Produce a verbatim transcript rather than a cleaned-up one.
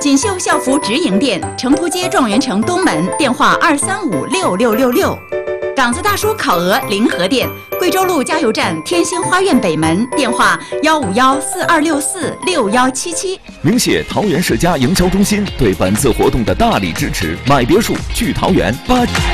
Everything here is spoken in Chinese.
锦绣校服直营店，成都街状元城东门，电话二三五六六六六。港子大叔烤鹅临河店，贵州路加油站天星花苑北门，电话幺五幺四二六四六幺七七。 鸣谢桃园世家营销中心对本次活动的大力支持。买别墅去桃园八。